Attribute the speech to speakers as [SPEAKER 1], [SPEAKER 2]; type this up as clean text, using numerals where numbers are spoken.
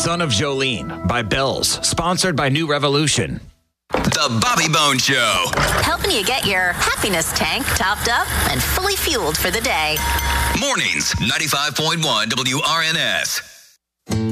[SPEAKER 1] Son of Jolene by Bells, sponsored by New Revolution.
[SPEAKER 2] The Bobby Bone Show.
[SPEAKER 3] Helping you get your happiness tank topped up and fully fueled for the day.
[SPEAKER 2] Mornings, 95.1 WRNS.